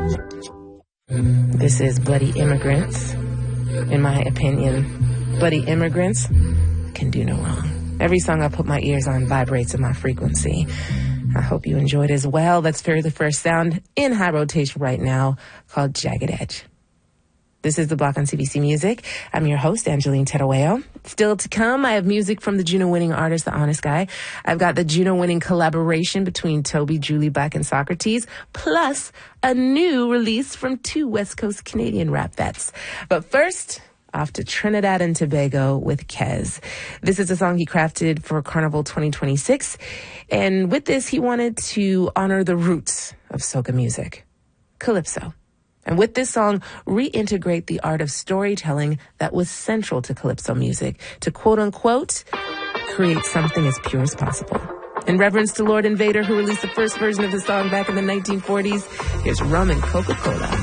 This is Bloody Immigrants. In my opinion, Bloody Immigrants can do no wrong. Every song I put my ears on vibrates in my frequency. I hope you enjoyed as well. That's the first sound in high rotation right now called Jagged Edge. This is The Block on CBC Music. I'm your host, Angeline Terueo. Still to come, I have music from the Juno-winning artist, The Honest Guy. I've got the Juno-winning collaboration between Toby, Julie Black, and Socrates, plus a new release from two West Coast Canadian rap vets. But first, off to Trinidad and Tobago with Kez. This is a song he crafted for Carnival 2026. And with this, he wanted to honor the roots of soca music, calypso. And with this song, reintegrate the art of storytelling that was central to calypso music to, quote unquote, create something as pure as possible. In reverence to Lord Invader, who released the first version of the song back in the 1940s, here's Rum and Coca-Cola.